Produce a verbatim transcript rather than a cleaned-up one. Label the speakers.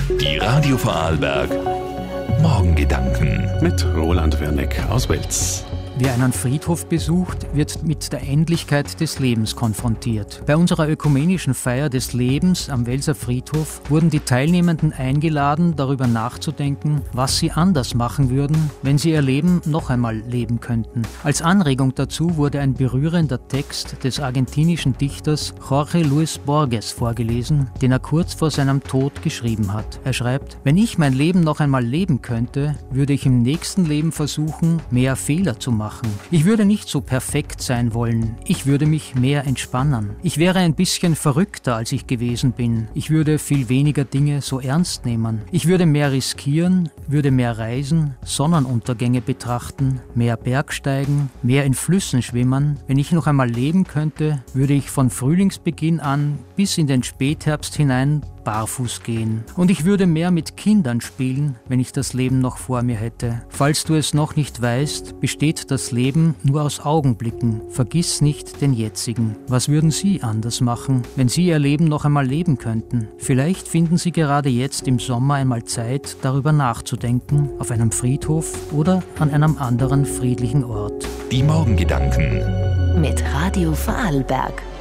Speaker 1: Die Radio Vorarlberg Morgengedanken
Speaker 2: mit Roland Werneck aus Wels.
Speaker 3: Wer einen Friedhof besucht, wird mit der Endlichkeit des Lebens konfrontiert. Bei unserer ökumenischen Feier des Lebens am Welser Friedhof wurden die Teilnehmenden eingeladen, darüber nachzudenken, was sie anders machen würden, wenn sie ihr Leben noch einmal leben könnten. Als Anregung dazu wurde ein berührender Text des argentinischen Dichters Jorge Luis Borges vorgelesen, den er kurz vor seinem Tod geschrieben hat. Er schreibt: Wenn ich mein Leben noch einmal leben könnte, würde ich im nächsten Leben versuchen, mehr Fehler zu machen. Ich würde nicht so perfekt sein wollen. Ich würde mich mehr entspannen. Ich wäre ein bisschen verrückter, als ich gewesen bin. Ich würde viel weniger Dinge so ernst nehmen. Ich würde mehr riskieren, würde mehr reisen, Sonnenuntergänge betrachten, mehr Bergsteigen, mehr in Flüssen schwimmen. Wenn ich noch einmal leben könnte, würde ich von Frühlingsbeginn an bis in den Spätherbst hinein barfuß gehen. Und ich würde mehr mit Kindern spielen, wenn ich das Leben noch vor mir hätte. Falls du es noch nicht weißt, besteht das Leben nur aus Augenblicken. Vergiss nicht den jetzigen. Was würden Sie anders machen, wenn Sie Ihr Leben noch einmal leben könnten? Vielleicht finden Sie gerade jetzt im Sommer einmal Zeit, darüber nachzudenken, auf einem Friedhof oder an einem anderen friedlichen Ort.
Speaker 1: Die Morgengedanken
Speaker 4: mit Radio Vorarlberg.